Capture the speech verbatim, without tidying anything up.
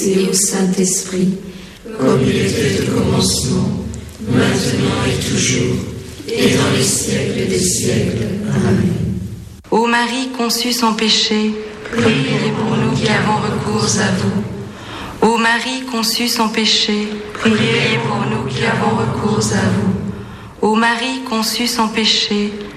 et au Saint-Esprit, comme il était au commencement, maintenant et toujours, et dans les siècles des siècles. Amen. Ô Marie conçue sans péché, priez pour nous qui avons recours à vous. Ô Marie conçue sans péché, priez pour nous qui avons recours à vous. Ô Marie conçue sans péché,